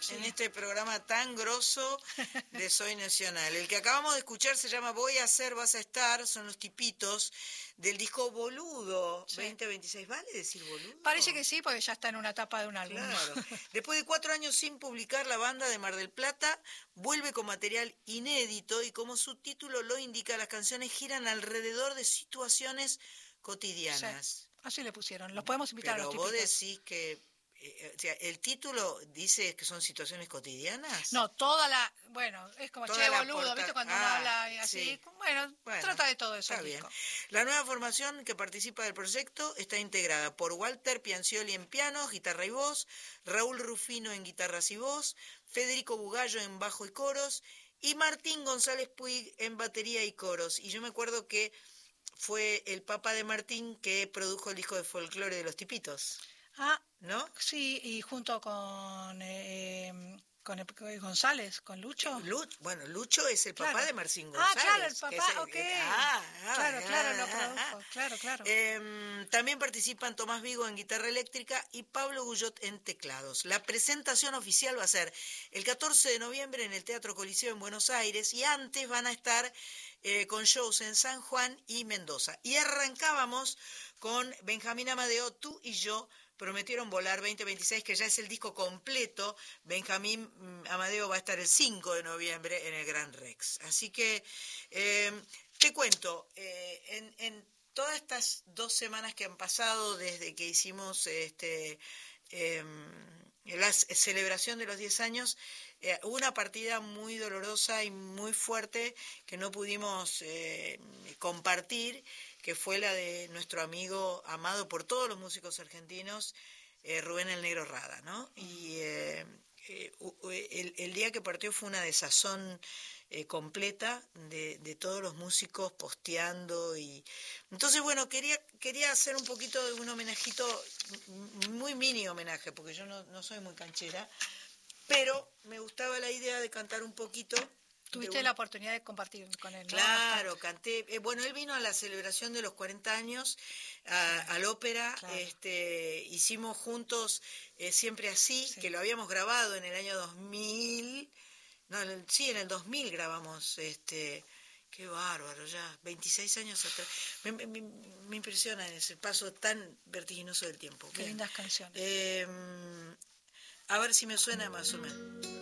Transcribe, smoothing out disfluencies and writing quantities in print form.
sí. En este programa tan grosso de Soy Nacional. El que acabamos de escuchar se llama Voy a ser, vas a estar, son los tipitos del disco Boludo, Sí. 2026. ¿Vale decir boludo? Parece que sí, porque ya está en una etapa de un álbum. Claro. Después de 4 años sin publicar, la banda de Mar del Plata vuelve con material inédito y como su título lo indica, las canciones giran alrededor de situaciones cotidianas. Sí, así le pusieron. Los podemos invitar a Pero los vos tipitos. decís que, o sea, el título dice que son situaciones cotidianas. No, bueno, es como Toda che la boludo, ¿viste? Cuando uno habla así, sí. bueno, trata de todo eso Está el bien. disco. La nueva formación que participa del proyecto está integrada por Walter Piancioli en piano, guitarra y voz, Raúl Rufino en guitarras y voz, Federico Bugallo en bajo y coros y Martín González Puig en batería y coros. Y yo me acuerdo que fue el papá de Martín que produjo el disco de folclore de los Tipitos. Ah, ¿No? sí, y junto con González, con Lucho. Bueno, Lucho es el papá Claro. de Marcín González. Claro, el papá, ok. Claro, lo produjo, claro. También participan Tomás Vigo en guitarra eléctrica y Pablo Guyot en teclados. La presentación oficial va a ser el 14 de noviembre en el Teatro Coliseo en Buenos Aires y antes van a estar con shows en San Juan y Mendoza. Y arrancábamos con Benjamín Amadeo, Tú y Yo, Prometieron Volar 2026, que ya es el disco completo. Benjamín Amadeo va a estar el 5 de noviembre en el Gran Rex. Así que te cuento, en todas estas 2 semanas que han pasado desde que hicimos la celebración de los 10 años, hubo una partida muy dolorosa y muy fuerte que no pudimos compartir, que fue la de nuestro amigo amado por todos los músicos argentinos, Rubén el Negro Rada, ¿no? Y el día que partió fue una desazón completa de todos los músicos posteando y entonces bueno, quería hacer un poquito de un homenajito, muy mini homenaje, porque yo no soy muy canchera, pero me gustaba la idea de cantar un poquito. Tuviste la oportunidad de compartir con él, ¿no? Claro, Bastante. canté. Bueno, él vino a la celebración de los 40 años al ópera. Claro. Hicimos juntos Siempre Así, Sí. que lo habíamos grabado en el año 2000. No, sí, en el 2000 grabamos. Qué bárbaro, ya, 26 años atrás. Me impresiona en ese paso tan vertiginoso del tiempo. Qué lindas canciones. A ver si me suena más o menos.